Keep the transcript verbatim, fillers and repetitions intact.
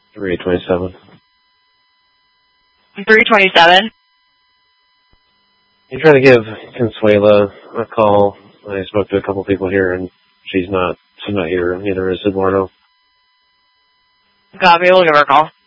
three twenty-seven. three twenty-seven? You try to give Consuela a call. I spoke to a couple people here, and she's not she's not here. Neither is Eduardo. Copy, we'll give her a call.